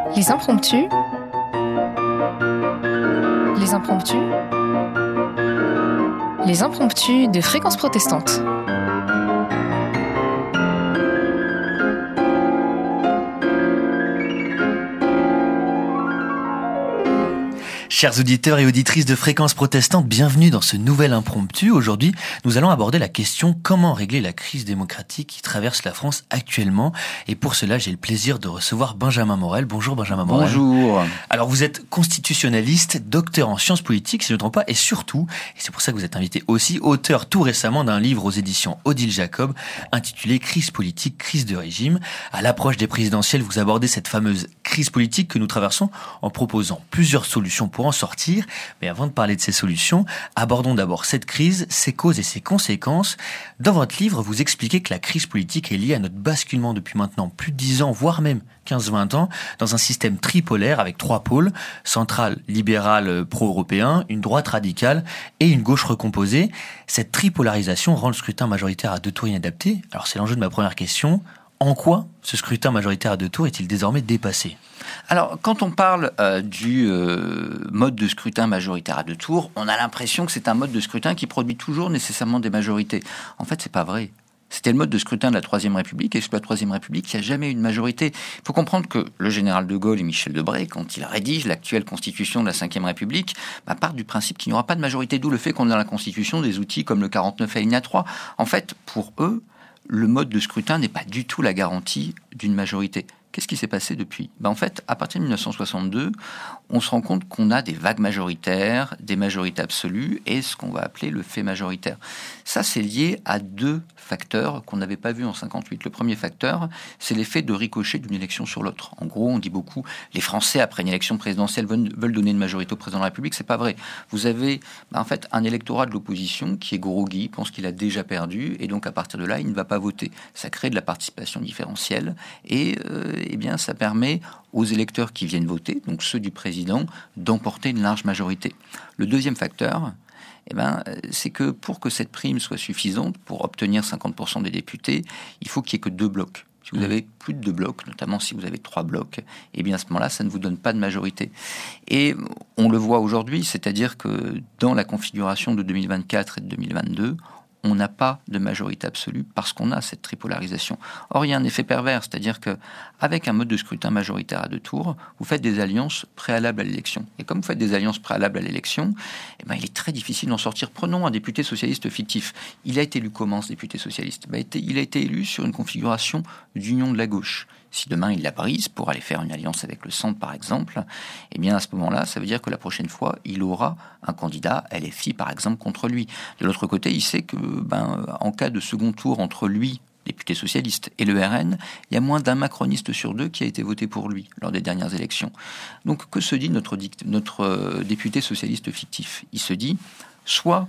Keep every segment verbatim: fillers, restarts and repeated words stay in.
Les impromptus. Les impromptus. Les impromptus de Fréquence Protestante. Chers auditeurs et auditrices de Fréquence Protestante, bienvenue dans ce nouvel impromptu. Aujourd'hui, nous allons aborder la question comment régler la crise démocratique qui traverse la France actuellement. Et pour cela, j'ai le plaisir de recevoir Benjamin Morel. Bonjour Benjamin Morel. Bonjour. Alors vous êtes constitutionnaliste, docteur en sciences politiques, si je ne me trompe pas, et surtout, et c'est pour ça que vous êtes invité aussi, auteur tout récemment d'un livre aux éditions Odile Jacob intitulé Crise politique, crise de régime. À l'approche des présidentielles, vous abordez cette fameuse crise politique que nous traversons en proposant plusieurs solutions pour en sortir. Mais avant de parler de ces solutions, abordons d'abord cette crise, ses causes et ses conséquences. Dans votre livre, vous expliquez que la crise politique est liée à notre basculement depuis maintenant plus de dix ans, voire même quinze vingt ans, dans un système tripolaire avec trois pôles, central, libéral, pro-européen, une droite radicale et une gauche recomposée. Cette tripolarisation rend le scrutin majoritaire à deux tours inadapté. Alors c'est l'enjeu de ma première question. En quoi ce scrutin majoritaire à deux tours est-il désormais dépassé ? Alors, quand on parle euh, du euh, mode de scrutin majoritaire à deux tours, on a l'impression que c'est un mode de scrutin qui produit toujours nécessairement des majorités. En fait, c'est pas vrai. C'était le mode de scrutin de la Troisième République, et sous la Troisième République, il n'y a jamais eu de majorité. Il faut comprendre que le général de Gaulle et Michel Debré, quand ils rédigent l'actuelle constitution de la Cinquième République, bah, partent du principe qu'il n'y aura pas de majorité, d'où le fait qu'on a dans la constitution des outils comme le quarante-neuf alinéa trois. En fait, pour eux, le mode de scrutin n'est pas du tout la garantie d'une majorité. Qu'est-ce qui s'est passé depuis ? Ben en fait, à partir de dix-neuf cent soixante-deux, on se rend compte qu'on a des vagues majoritaires, des majorités absolues et ce qu'on va appeler le fait majoritaire. Ça, c'est lié à deux facteurs qu'on n'avait pas vus en cinquante-huit. Le premier facteur, c'est l'effet de ricochet d'une élection sur l'autre. En gros, on dit beaucoup, les Français, après une élection présidentielle, veulent donner une majorité au président de la République. C'est pas vrai. Vous avez, ben en fait, un électorat de l'opposition qui est groggy, pense qu'il a déjà perdu et donc à partir de là, il ne va pas voter. Ça crée de la participation différentielle et euh, eh bien, ça permet aux électeurs qui viennent voter, donc ceux du président, d'emporter une large majorité. Le deuxième facteur, eh ben, c'est que pour que cette prime soit suffisante, pour obtenir cinquante pour cent des députés, il faut qu'il n'y ait que deux blocs. Si vous avez plus de deux blocs, notamment si vous avez trois blocs, eh bien à ce moment-là, ça ne vous donne pas de majorité. Et on le voit aujourd'hui, c'est-à-dire que dans la configuration de deux mille vingt-quatre et de deux mille vingt-deux, on n'a pas de majorité absolue parce qu'on a cette tripolarisation. Or, il y a un effet pervers, c'est-à-dire que avec un mode de scrutin majoritaire à deux tours, vous faites des alliances préalables à l'élection. Et comme vous faites des alliances préalables à l'élection, eh ben, il est très difficile d'en sortir. Prenons un député socialiste fictif. Il a été élu comment, ce député socialiste ? Ben, il a été élu sur une configuration d'union de la gauche. Si demain il la brise pour aller faire une alliance avec le centre, par exemple, eh bien à ce moment-là, ça veut dire que la prochaine fois, il aura un candidat L F I, par exemple, contre lui. De l'autre côté, il sait que, ben, en cas de second tour entre lui, député socialiste, et le R N, il y a moins d'un macroniste sur deux qui a été voté pour lui lors des dernières élections. Donc, que se dit notre, dict- notre euh, député socialiste fictif ? Il se dit, soit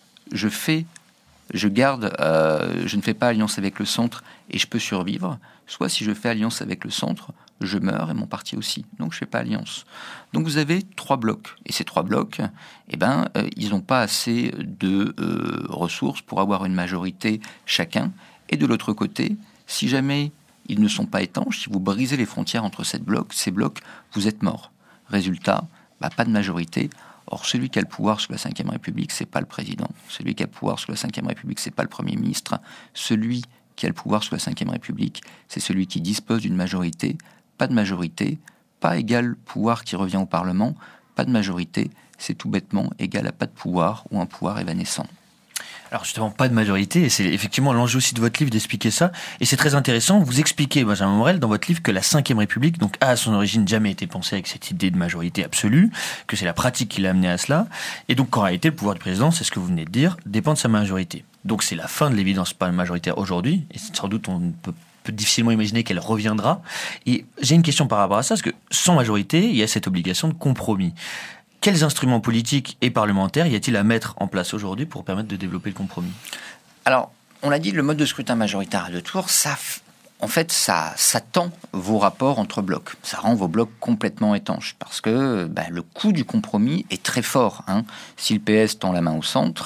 je fais, je garde, euh, je ne fais pas alliance avec le centre et je peux survivre, soit si je fais alliance avec le centre, je meurs et mon parti aussi. Donc je ne fais pas alliance. Donc vous avez trois blocs. Et ces trois blocs, eh ben, euh, ils n'ont pas assez de euh, ressources pour avoir une majorité chacun. Et de l'autre côté, si jamais ils ne sont pas étanches, si vous brisez les frontières entre ces blocs, ces blocs, vous êtes mort. Résultat, bah, pas de majorité. Or, celui qui a le pouvoir sous la Cinquième République, c'est pas le président. Celui qui a le pouvoir sous la Cinquième République, c'est pas le Premier ministre. Celui qui a le pouvoir sous la Cinquième République, c'est celui qui dispose d'une majorité. Pas de majorité, pas égal pouvoir qui revient au Parlement. Pas de majorité, c'est tout bêtement égal à pas de pouvoir ou un pouvoir évanescent. Alors justement, pas de majorité, et c'est effectivement l'enjeu aussi de votre livre d'expliquer ça, et c'est très intéressant, vous expliquez, Benjamin Morel, dans votre livre, que la Cinquième République, donc, a à son origine jamais été pensée avec cette idée de majorité absolue, que c'est la pratique qui l'a amené à cela, et donc qu'en réalité, le pouvoir du président, c'est ce que vous venez de dire, dépend de sa majorité. Donc c'est la fin de l'évidence pas majoritaire aujourd'hui, et sans doute on peut peut difficilement imaginer qu'elle reviendra, et j'ai une question par rapport à ça, parce que sans majorité, il y a cette obligation de compromis. Quels instruments politiques et parlementaires y a-t-il à mettre en place aujourd'hui pour permettre de développer le compromis ? Alors, on l'a dit, le mode de scrutin majoritaire à deux tours, ça, en fait, ça, ça tend vos rapports entre blocs. Ça rend vos blocs complètement étanches parce que bah, le coût du compromis est très fort. Hein. Si le P S tend la main au centre,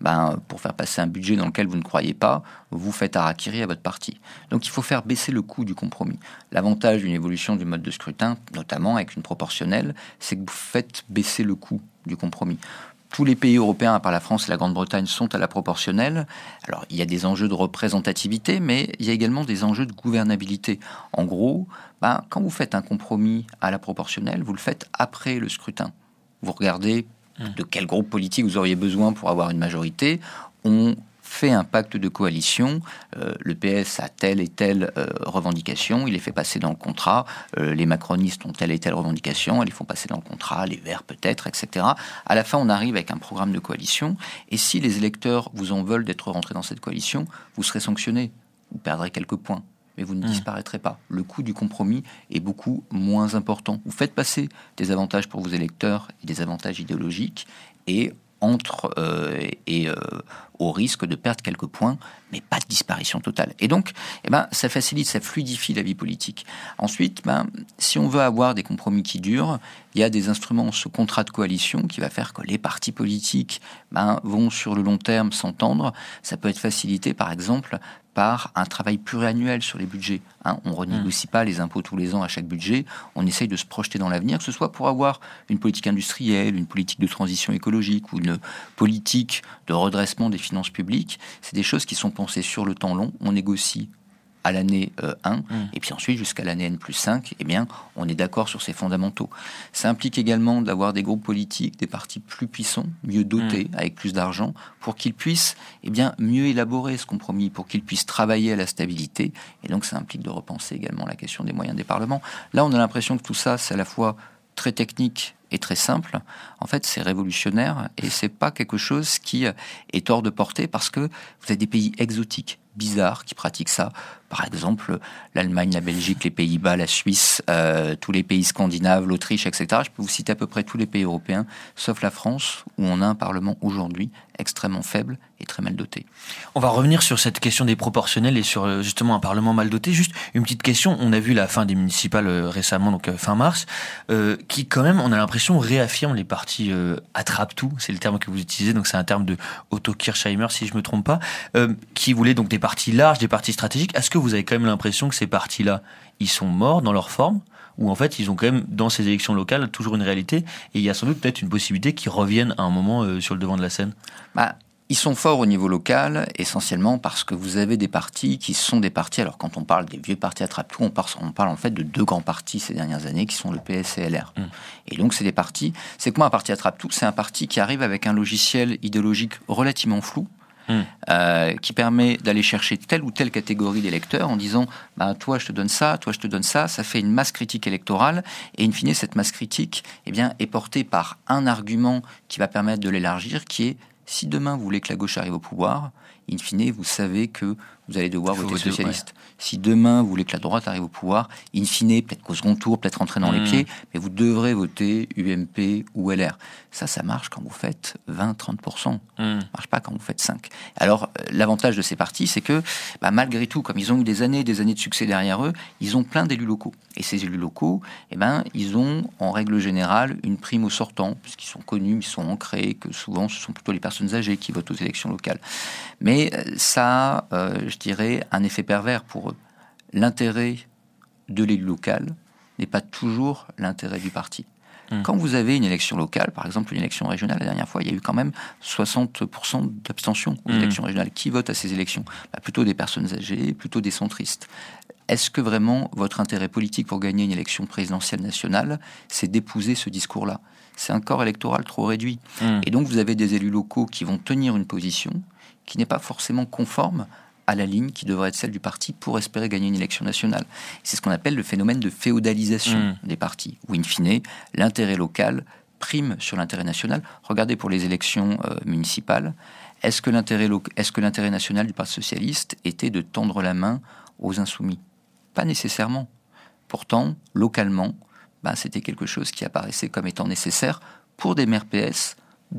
ben, pour faire passer un budget dans lequel vous ne croyez pas, vous faites harakiri à votre parti. Donc il faut faire baisser le coût du compromis. L'avantage d'une évolution du mode de scrutin, notamment avec une proportionnelle, c'est que vous faites baisser le coût du compromis. Tous les pays européens, à part la France et la Grande-Bretagne, sont à la proportionnelle. Alors, il y a des enjeux de représentativité, mais il y a également des enjeux de gouvernabilité. En gros, ben, quand vous faites un compromis à la proportionnelle, vous le faites après le scrutin. Vous regardez de quel groupe politique vous auriez besoin pour avoir une majorité. On fait un pacte de coalition, euh, le P S a telle et telle euh, revendication, il les fait passer dans le contrat, euh, les macronistes ont telle et telle revendication, ils les font passer dans le contrat, les Verts peut-être, et cetera. À la fin, on arrive avec un programme de coalition, et si les électeurs vous en veulent d'être rentrés dans cette coalition, vous serez sanctionné, vous perdrez quelques points, mais vous ne mmh. disparaîtrez pas. Le coût du compromis est beaucoup moins important. Vous faites passer des avantages pour vos électeurs et des avantages idéologiques, et entre euh, et euh, au risque de perdre quelques points, mais pas de disparition totale. Et donc, eh ben, ça facilite, ça fluidifie la vie politique. Ensuite, ben, si on veut avoir des compromis qui durent, il y a des instruments, ce contrat de coalition qui va faire que les partis politiques ben, vont sur le long terme s'entendre. Ça peut être facilité, par exemple, par un travail pluriannuel sur les budgets. Hein, on ne renégocie pas les impôts tous les ans à chaque budget, on essaye de se projeter dans l'avenir, que ce soit pour avoir une politique industrielle, une politique de transition écologique ou une politique de redressement des finances publiques. C'est des choses qui sont pensées sur le temps long, on négocie à l'année euh, un, mmh. et puis ensuite jusqu'à l'année N plus cinq, eh bien, on est d'accord sur ces fondamentaux. Ça implique également d'avoir des groupes politiques, des partis plus puissants, mieux dotés, mmh. avec plus d'argent, pour qu'ils puissent eh bien, mieux élaborer ce compromis, pour qu'ils puissent travailler à la stabilité, et donc ça implique de repenser également la question des moyens des parlements. Là, on a l'impression que tout ça, c'est à la fois très technique et très simple. En fait, c'est révolutionnaire, et c'est pas quelque chose qui est hors de portée, parce que vous avez des pays exotiques, bizarres, qui pratiquent ça. Par exemple, l'Allemagne, la Belgique, les Pays-Bas, la Suisse, euh, tous les pays scandinaves, l'Autriche, et cetera. Je peux vous citer à peu près tous les pays européens, sauf la France, où on a un Parlement aujourd'hui extrêmement faible et très mal doté. On va revenir sur cette question des proportionnels et sur justement un Parlement mal doté. Juste une petite question. On a vu la fin des municipales euh, récemment, donc euh, fin mars, euh, qui quand même, on a l'impression, réaffirme les partis euh, attrape-tout. C'est le terme que vous utilisez, donc c'est un terme de Otto Kirchheimer, si je me trompe pas, euh, qui voulait donc des partis larges, des partis stratégiques. Est-ce que vous avez quand même l'impression que ces partis-là, ils sont morts dans leur forme, ou en fait ils ont quand même dans ces élections locales toujours une réalité, et il y a sans doute peut-être une possibilité qu'ils reviennent à un moment euh, sur le devant de la scène? Bah, ils sont forts au niveau local, essentiellement parce que vous avez des partis qui sont des partis, alors quand on parle des vieux partis attrape-tout, on parle, on parle en fait de deux grands partis ces dernières années qui sont le P S et L R. Mmh. Et donc c'est des partis, c'est quoi un parti attrape-tout? C'est un parti qui arrive avec un logiciel idéologique relativement flou, Mmh. Euh, qui permet d'aller chercher telle ou telle catégorie d'électeurs en disant bah, toi je te donne ça, toi je te donne ça, ça fait une masse critique électorale, et in fine cette masse critique eh bien, est portée par un argument qui va permettre de l'élargir, qui est si demain vous voulez que la gauche arrive au pouvoir, in fine vous savez que vous allez devoir voter socialiste. Ouais. Si demain vous voulez que la droite arrive au pouvoir, in fine, peut-être qu'au second tour, peut-être rentrer dans mmh. les pieds, mais vous devrez voter U M P ou L R. Ça, ça marche quand vous faites vingt à trente pour cent. Mmh. Ça ne marche pas quand vous faites cinq. Alors, l'avantage de ces partis, c'est que, bah, malgré tout, comme ils ont eu des années et des années de succès derrière eux, ils ont plein d'élus locaux. Et ces élus locaux, eh ben, ils ont, en règle générale, une prime au sortant, puisqu'ils sont connus, ils sont ancrés, que souvent, ce sont plutôt les personnes âgées qui votent aux élections locales. Mais ça, euh, je dirais, un effet pervers pour eux. L'intérêt de l'élu local n'est pas toujours l'intérêt du parti. Mmh. Quand vous avez une élection locale, par exemple une élection régionale, la dernière fois, il y a eu quand même soixante pour cent d'abstention aux mmh. élections régionales. Qui vote à ces élections? Bah, plutôt des personnes âgées, plutôt des centristes. Est-ce que vraiment votre intérêt politique pour gagner une élection présidentielle nationale, c'est d'épouser ce discours-là? C'est un corps électoral trop réduit. Mmh. Et donc vous avez des élus locaux qui vont tenir une position qui n'est pas forcément conforme à la ligne qui devrait être celle du parti pour espérer gagner une élection nationale. C'est ce qu'on appelle le phénomène de féodalisation mmh. des partis, où in fine, l'intérêt local prime sur l'intérêt national. Regardez pour les élections euh, municipales, est-ce que, l'intérêt lo- est-ce que l'intérêt national du Parti socialiste était de tendre la main aux insoumis? Pas nécessairement. Pourtant, localement, bah, c'était quelque chose qui apparaissait comme étant nécessaire pour des maires P S de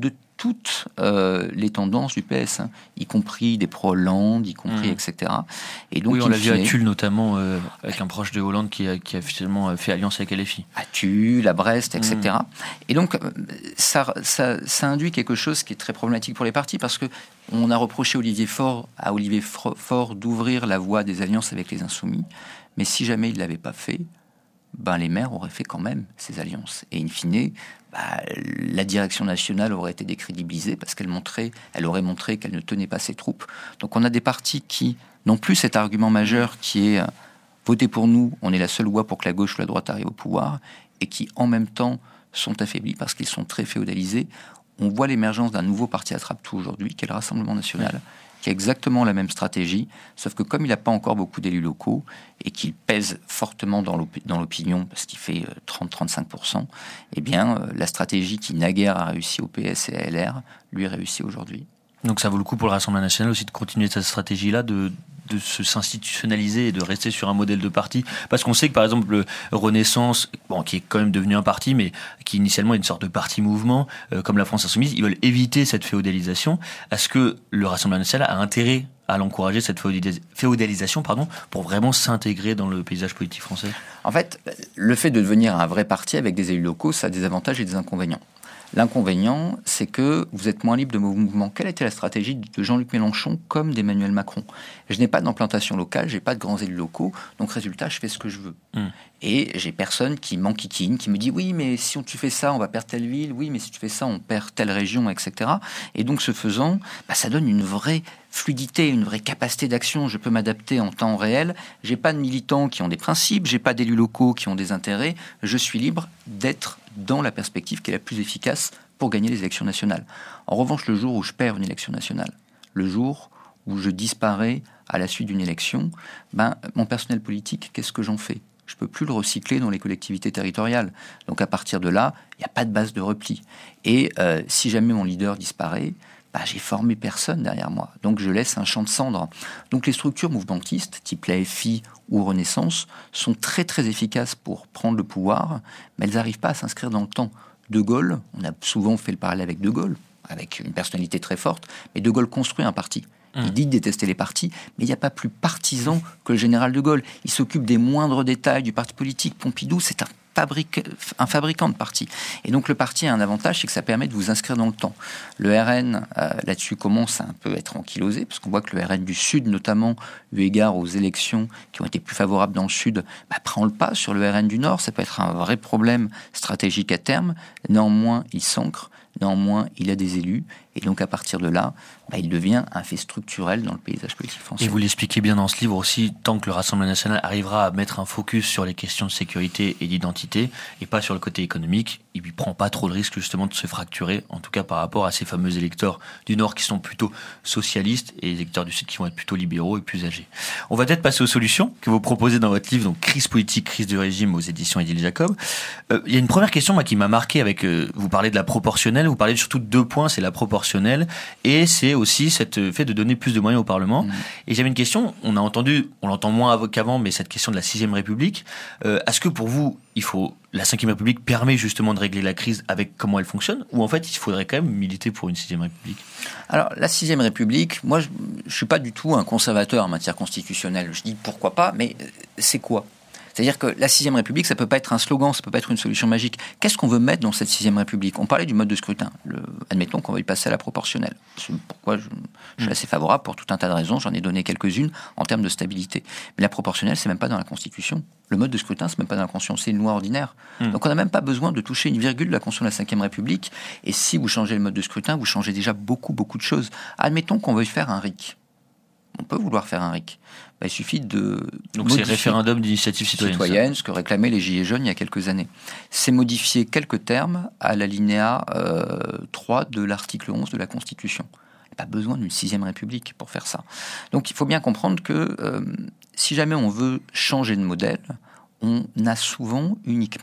toutes euh, les tendances du P S, hein, y compris des pro-Hollande, y compris, mmh. et cetera. Et donc, oui, on l'a vu à fine, Tulle notamment, euh, avec un proche de Hollande qui a, qui a finalement fait alliance avec L F I. À Tulle, à Brest, et cetera. Mmh. Et donc, ça, ça, ça induit quelque chose qui est très problématique pour les partis, parce que on a reproché Olivier Faure, à Olivier Faure d'ouvrir la voie des alliances avec les Insoumis, mais si jamais il ne l'avait pas fait, ben les maires auraient fait quand même ces alliances. Et in fine, bah, la direction nationale aurait été décrédibilisée parce qu'elle montrait, elle aurait montré qu'elle ne tenait pas ses troupes. Donc on a des partis qui n'ont plus cet argument majeur qui est euh, voter pour nous, on est la seule voie pour que la gauche ou la droite arrive au pouvoir, et qui en même temps sont affaiblis parce qu'ils sont très féodalisés. On voit l'émergence d'un nouveau parti attrape-tout aujourd'hui, qui est le Rassemblement national, qui a exactement la même stratégie, sauf que comme il n'a pas encore beaucoup d'élus locaux et qu'il pèse fortement dans, l'op- dans l'opinion, parce qu'il fait trente à trente-cinq pour cent, eh bien, euh, la stratégie qui naguère a réussi au P S et à L R, lui réussit aujourd'hui. Donc ça vaut le coup pour le Rassemblement national aussi de continuer cette stratégie-là, de, de se s'institutionnaliser et de rester sur un modèle de parti. Parce qu'on sait que par exemple le Renaissance, bon, qui est quand même devenu un parti, mais qui initialement est une sorte de parti-mouvement, euh, comme la France Insoumise, ils veulent éviter cette féodalisation. Est-ce que le Rassemblement national a intérêt à l'encourager, cette féodalisation, pardon, pour vraiment s'intégrer dans le paysage politique français ? En fait, le fait de devenir un vrai parti avec des élus locaux, ça a des avantages et des inconvénients. L'inconvénient, c'est que vous êtes moins libre de vos mouvements. Quelle était la stratégie de Jean-Luc Mélenchon comme d'Emmanuel Macron ? Je n'ai pas d'implantation locale, j'ai pas de grands élus locaux, donc résultat, je fais ce que je veux. Mmh. Et j'ai personne qui m'enquiquine, qui me dit « oui, mais si tu fais ça, on va perdre telle ville, oui, mais si tu fais ça, on perd telle région, et cetera » Et donc, ce faisant, bah, ça donne une vraie fluidité, une vraie capacité d'action. Je peux m'adapter en temps réel. J'ai pas de militants qui ont des principes, j'ai pas d'élus locaux qui ont des intérêts. Je suis libre d'être dans la perspective qui est la plus efficace pour gagner les élections nationales. En revanche, le jour où je perds une élection nationale, le jour où je disparais à la suite d'une élection, ben, mon personnel politique, qu'est-ce que j'en fais ? Je ne peux plus le recycler dans les collectivités territoriales. Donc à partir de là, il n'y a pas de base de repli. Et euh, si jamais mon leader disparaît, bah, j'ai formé personne derrière moi. Donc je laisse un champ de cendres. Donc les structures mouvementistes, type la F I ou Renaissance, sont très très efficaces pour prendre le pouvoir, mais elles n'arrivent pas à s'inscrire dans le temps. De Gaulle, on a souvent fait le parallèle avec De Gaulle, avec une personnalité très forte, mais De Gaulle construit un parti. Il dit de détester les partis, mais il n'y a pas plus partisan que le général de Gaulle. Il s'occupe des moindres détails du parti politique. Pompidou, c'est un, fabric... un fabricant de partis. Et donc le parti a un avantage, c'est que ça permet de vous inscrire dans le temps. Le R N, euh, là-dessus, commence à un peu être ankylosé, parce qu'on voit que le R N du Sud, notamment, eu égard aux élections qui ont été plus favorables dans le Sud, bah, prend le pas sur le R N du Nord. Ça peut être un vrai problème stratégique à terme. Néanmoins, il s'ancre. Néanmoins, il a des élus, et donc à partir de là, bah, il devient un fait structurel dans le paysage politique français. Et vous l'expliquez bien dans ce livre aussi, tant que le Rassemblement national arrivera à mettre un focus sur les questions de sécurité et d'identité, et pas sur le côté économique, il ne prend pas trop le risque justement de se fracturer, en tout cas par rapport à ces fameux électeurs du Nord qui sont plutôt socialistes, et les électeurs du Sud qui vont être plutôt libéraux et plus âgés. On va peut-être passer aux solutions que vous proposez dans votre livre, donc Crise politique, crise de régime aux éditions Édile Jacob. Euh, il y a une première question moi, qui m'a marqué, avec, euh, vous parlez de la proportionnelle, vous parlez surtout de deux points, c'est la proportionnelle et c'est aussi cette fait de donner plus de moyens au Parlement. Mmh. Et j'avais une question, on a entendu, on l'entend moins qu'avant, mais cette question de la sixième République, euh, est-ce que pour vous, il faut, la cinquième République permet justement de régler la crise avec comment elle fonctionne, ou en fait il faudrait quand même militer pour une sixième République ? Alors la sixième République, moi je ne suis pas du tout un conservateur en matière constitutionnelle, je dis pourquoi pas, mais c'est quoi ? C'est-à-dire que la sixième République, ça peut pas être un slogan, ça peut pas être une solution magique. Qu'est-ce qu'on veut mettre dans cette sixième République ? On parlait du mode de scrutin. Le, admettons qu'on va y passer à la proportionnelle. C'est pourquoi je, je suis assez favorable pour tout un tas de raisons. J'en ai donné quelques-unes en termes de stabilité. Mais la proportionnelle, c'est même pas dans la Constitution. Le mode de scrutin, c'est même pas dans la Constitution. C'est une loi ordinaire. Mmh. Donc on n'a même pas besoin de toucher une virgule de la Constitution de la cinquième République. Et si vous changez le mode de scrutin, vous changez déjà beaucoup, beaucoup de choses. Admettons qu'on veuille faire un R I C. On peut vouloir faire un R I C. Ben, il suffit de... Donc c'est référendum d'initiative citoyenne. Citoyenne, ce que réclamaient les Gilets jaunes il y a quelques années. C'est modifier quelques termes à l'alinéa euh, trois de l'article onze de la Constitution. Il n'y a pas besoin d'une sixième République pour faire ça. Donc il faut bien comprendre que euh, si jamais on veut changer de modèle, on a souvent uniquement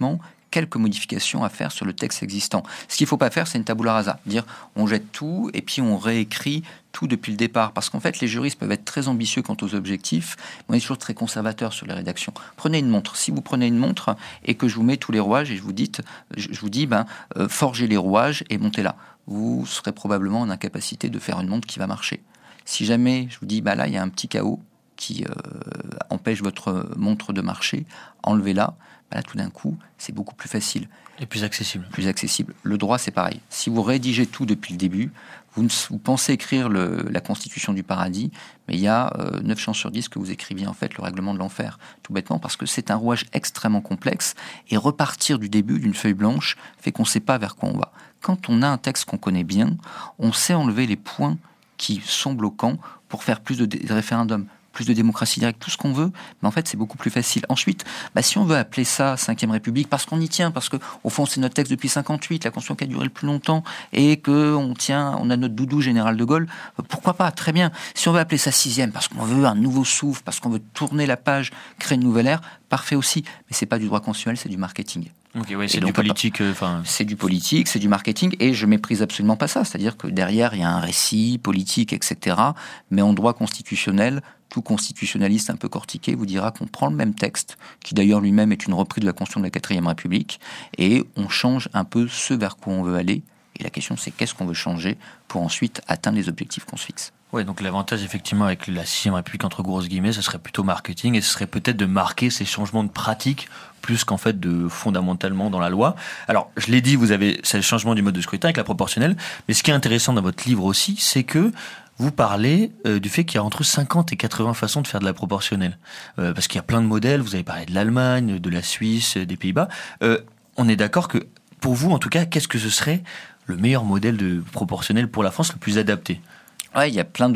quelques modifications à faire sur le texte existant. Ce qu'il ne faut pas faire, c'est une tabula rasa. Dire on jette tout et puis on réécrit tout depuis le départ. Parce qu'en fait, les juristes peuvent être très ambitieux quant aux objectifs, mais on est toujours très conservateurs sur les rédactions. Prenez une montre. Si vous prenez une montre et que je vous mets tous les rouages et je vous, dites, je vous dis, ben, euh, forgez les rouages et montez-la. Vous serez probablement en incapacité de faire une montre qui va marcher. Si jamais je vous dis, ben là, il y a un petit chaos qui euh, empêche votre montre de marcher, enlevez-la. Ben là, tout d'un coup, c'est beaucoup plus facile. Et plus accessible. Plus accessible. Le droit, c'est pareil. Si vous rédigez tout depuis le début, vous, ne, vous pensez écrire le, la Constitution du paradis, mais il y a euh, neuf chances sur dix que vous écriviez en fait le règlement de l'enfer. Tout bêtement, parce que c'est un rouage extrêmement complexe, et repartir du début d'une feuille blanche fait qu'on ne sait pas vers quoi on va. Quand on a un texte qu'on connaît bien, on sait enlever les points qui sont bloquants pour faire plus de, dé- de référendums, plus de démocratie directe, tout ce qu'on veut, mais en fait c'est beaucoup plus facile. Ensuite, bah, si on veut appeler ça cinquième République, parce qu'on y tient, parce que au fond c'est notre texte depuis cinquante-huit, la Constitution qui a duré le plus longtemps, et que on tient, on a notre doudou général de Gaulle, euh, pourquoi pas, très bien. Si on veut appeler ça sixième, parce qu'on veut un nouveau souffle, parce qu'on veut tourner la page, créer une nouvelle ère, parfait aussi. Mais c'est pas du droit constitutionnel, c'est du marketing. Ok, ouais, c'est Et du donc, politique. Enfin, euh, C'est du politique, c'est du marketing, et je méprise absolument pas ça. C'est-à-dire que derrière, il y a un récit politique, et cetera. Mais en droit constitutionnel, tout constitutionnaliste un peu cortiqué vous dira qu'on prend le même texte, qui d'ailleurs lui-même est une reprise de la Constitution de la quatrième République, et on change un peu ce vers quoi on veut aller. Et la question, c'est qu'est-ce qu'on veut changer pour ensuite atteindre les objectifs qu'on se fixe. Ouais, donc l'avantage effectivement avec la sixième République entre grosses guillemets, ce serait plutôt marketing et ce serait peut-être de marquer ces changements de pratique plus qu'en fait de fondamentalement dans la loi. Alors, je l'ai dit, vous avez ce changement du mode de scrutin avec la proportionnelle, mais ce qui est intéressant dans votre livre aussi, c'est que vous parlez euh, du fait qu'il y a entre cinquante et quatre-vingts façons de faire de la proportionnelle. Euh, parce qu'il y a plein de modèles, vous avez parlé de l'Allemagne, de la Suisse, des Pays-Bas. Euh, on est d'accord que, pour vous en tout cas, qu'est-ce que ce serait le meilleur modèle de proportionnel pour la France, le plus adapté ? Ouais, il y a plein de